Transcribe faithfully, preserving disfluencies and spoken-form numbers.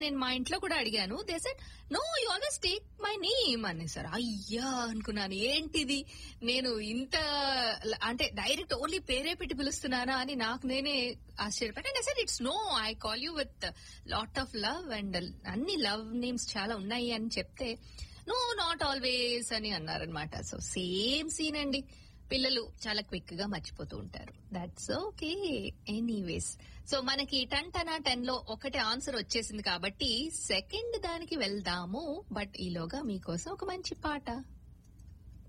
నేను మా ఇంట్లో కూడా అడిగాను. They said no you always take my name అనేసారు. అయ్యా అనుకున్నాను, ఏంటిది నేను ఇంత అంటే డైరెక్ట్ ఓన్లీ పేరే పెట్టి పిలుస్తున్నానా అని నాకు నేనే ఆశ్చర్యపోయాను. And I said it's no, I call you with lot of love and అన్ని లవ్ నేమ్స్ చాలా ఉన్నాయి అని చెప్తే నో నాట్ ఆల్వేస్ అని అన్నారనమాట. సో సేమ్ సీన్ అండి, పిల్లలు చాలా క్విక్ గా మర్చిపోతూ ఉంటారు. That's okay. ఎనీవేస్, సో మనకి టెన్ టనా టెన్ లో ఒకటి ఆన్సర్ వచ్చేసింది కాబట్టి సెకండ్ దానికి వెళ్దాము. బట్ ఈలోగా మీకోసం ఒక మంచి పాట.